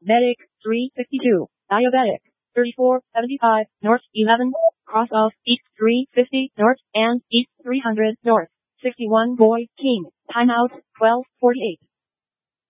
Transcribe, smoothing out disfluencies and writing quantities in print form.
Medic, 352. Diabetic, 3475. North, 11. Cross off, East, 350. North, and East, 300. North. 61 Boy, King. Timeout, 12:48.